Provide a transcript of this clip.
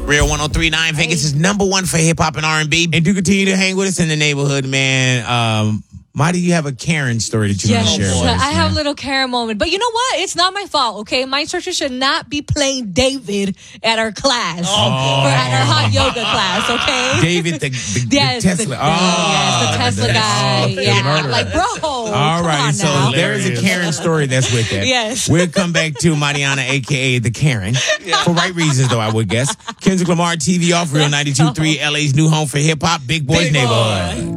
Real 103.9 Vegas is number one for hip hop and R&B. And do continue to hang with us in the neighborhood, man. Marty, you have a Karen story that you want to share with us. I have a little Karen moment. But you know what? It's not my fault, okay? My instructor should not be playing David at our class. Or at our hot yoga class, okay? David, the Tesla. The Tesla guy. Yeah. Like, bro. All right. So there is a Karen story that's with that. Yes. We'll come back to Mariana, a.k.a. the Karen. For right reasons, though, I would guess. Kendrick Lamar, TV off, Real 92.3, LA's new home for hip-hop, Big Boys Neighborhood.